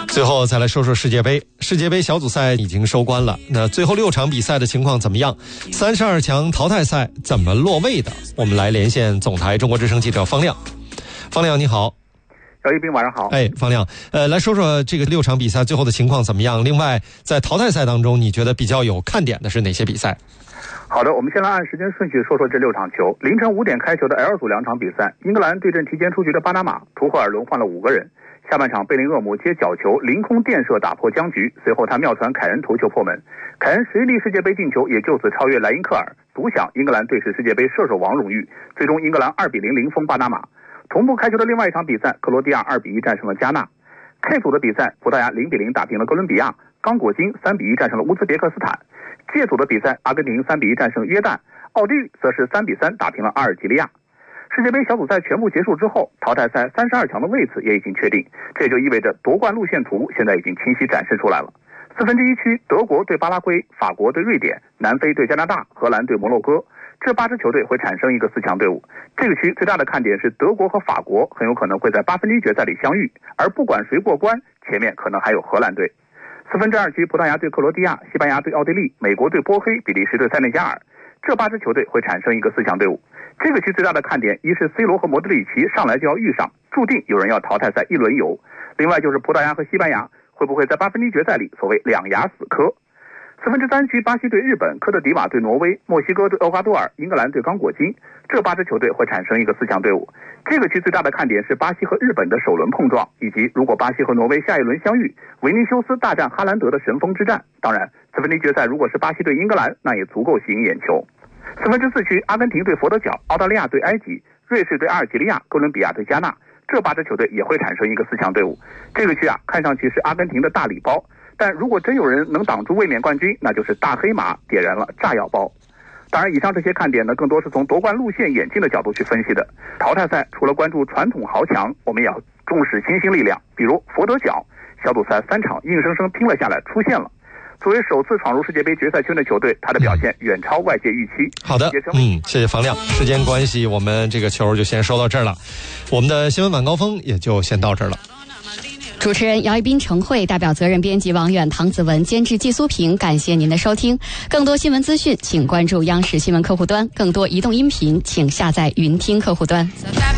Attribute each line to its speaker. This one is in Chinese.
Speaker 1: 最后再来说说世界杯。世界杯小组赛已经收官了，那最后6场比赛的情况怎么样？32强淘汰赛怎么落位的？我们来连线总台中国之声记者方亮。方亮你好。
Speaker 2: 姚一斌晚上好。
Speaker 1: 方亮，来说说这个6场比赛最后的情况怎么样？另外，在淘汰赛当中，你觉得比较有看点的是哪些比赛？
Speaker 2: 好的，我们先来按时间顺序说说这6场球。凌晨5点开球的 L 组2场比赛，英格兰对阵提前出局的巴拿马，图赫尔轮换了5个人。下半场贝林厄姆接角球凌空垫射打破僵局，随后他妙传凯恩头球破门，凯恩11粒世界杯进球也就此超越莱因克尔，独享英格兰队史世界杯射手王荣誉。最终英格兰2-0零封巴拿马。同步开球的另外一场比赛，克罗地亚2-1战胜了加纳。K 组的比赛，葡萄牙0-0打平了哥伦比亚，刚果金3-1战胜了乌兹别克斯坦。G 组的比赛，阿根廷3-1战胜约旦，奥地利则是3-3打平了阿尔及利亚。世界杯小组赛全部结束之后，淘汰赛32强的位次也已经确定，这就意味着夺冠路线图现在已经清晰展示出来了。1/4区，德国对巴拉圭，法国对瑞典，南非对加拿大，荷兰对摩洛哥。这8支球队会产生一个4强队伍。这个区最大的看点是德国和法国很有可能会在1/8决赛里相遇，而不管谁过关，前面可能还有荷兰队。2/4区，葡萄牙对克罗地亚，西班牙对奥地利，美国对波黑，比利时对塞内加尔。这8支球队会产生一个4强队伍。这个区最大的看点，一是 C 罗和莫德里奇上来就要遇上，注定有人要淘汰赛一轮游。另外就是葡萄牙和西班牙会不会在1/8决赛里所谓两牙死磕。4/3区，巴西对日本，科特迪瓦对挪威，墨西哥对厄瓜多尔，英格兰对刚果金。这8支球队会产生一个4强队伍。这个区最大的看点是巴西和日本的首轮碰撞，以及如果巴西和挪威下一轮相遇，维尼修斯大战哈兰德的神锋之战。当然，1/4决赛如果是巴西对英格兰，那也足够吸引眼球。4/4区，阿根廷对佛得角，澳大利亚对埃及，瑞士对阿尔及利亚，哥伦比亚对加纳。这8支球队也会产生一个4强队伍。这个区看上去是阿根廷的大礼包，但如果真有人能挡住卫冕冠军，那就是大黑马点燃了炸药包。当然，以上这些看点呢，更多是从夺冠路线演进的角度去分析的。淘汰赛除了关注传统豪强，我们也要重视新兴力量，比如佛得角，小组赛3场硬生生拼了下来，出现了。作为首次闯入世界杯决赛圈的球队，他的表现远超外界预期。
Speaker 1: 好的，谢谢房亮。时间关系，我们这个球就先收到这儿了，我们的新闻晚高峰也就先到这儿了。
Speaker 3: 主持人姚一斌、程慧，代表责任编辑王远、唐子文，监制季苏平，感谢您的收听。更多新闻资讯，请关注央视新闻客户端；更多移动音频，请下载云听客户端。